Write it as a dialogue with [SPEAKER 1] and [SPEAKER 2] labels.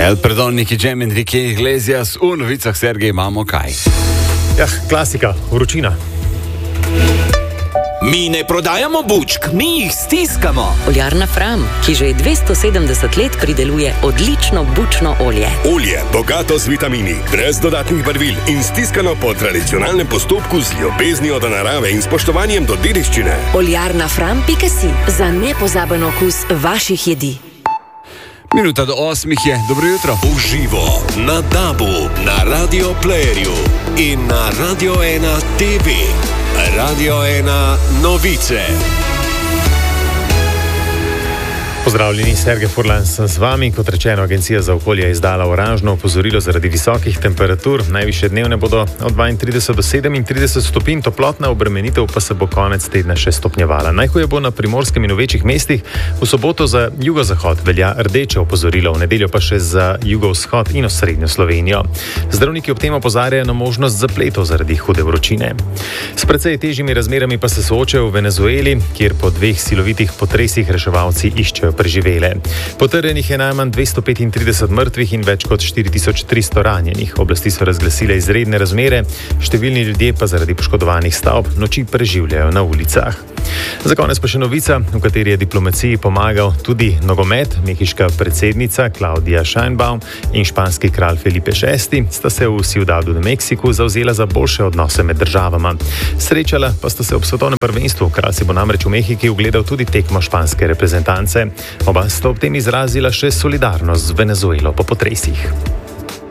[SPEAKER 1] Perdón, Nicky Jam, Enrique Iglesias, v novicah Sergej imamo kaj?
[SPEAKER 2] Klasika, vročina.
[SPEAKER 3] Mi ne prodajamo bučk, mi jih stiskamo.
[SPEAKER 4] Oljarna Fram, ki že 270 let prideluje odlično bučno olje.
[SPEAKER 5] Olje, bogato z vitamini, brez dodatnih barvil in stiskano po tradicionalnem postopku z ljubeznijo do narave in spoštovanjem do dediščine.
[SPEAKER 6] Oljarnafram.si za nepozaben okus vaših jedi.
[SPEAKER 1] Minuta do 8 je, dobro jutro.
[SPEAKER 5] Uživo na DAB-u, na Radio Playerju in na Radio 1 TV. Radio 1 novice.
[SPEAKER 2] Pozdravljeni, Sergej Furlan sem z vami. Kot rečeno, Agencija za okolje je izdala oranžno opozorilo zaradi visokih temperatur. Najvišje dnevne bodo od 32 do 37 stopinj, toplotna obremenitev pa se bo konec tedna še stopnjevala. Najhuje bo na primorskem in v večjih mestih. V soboto za jugozahod velja rdeče opozorilo, v nedeljo pa še za jugovzhod in osrednjo Slovenijo. Zdravniki ob tem opozarjajo na možnost zapletov zaradi hude vročine. S precej težjimi razmerami pa se soočajo v Venezueli, kjer po 2 silovitih potresih reševalci iščejo preživele. Potrjenih je najmanj 235 mrtvih in več kot 4300 ranjenih. Oblasti so razglasile izredne razmere, številni ljudje pa zaradi poškodovanih stavb noči preživljajo na ulicah. Za konec pa še novica, v kateri je diplomaciji pomagal tudi nogomet. Mehiška predsednica Claudia Sheinbaum in španski kralj Felipe VI sta se v Ciudadu de Mexiku zavzela za boljše odnose med državama. Srečala pa sta se ob svetovnem prvenstvu. Kralj si bo namreč v Mehiki ogledal tudi tekmo španske reprezentance. Oba sta ob tem izrazila še solidarnost z Venezuelo po potresih.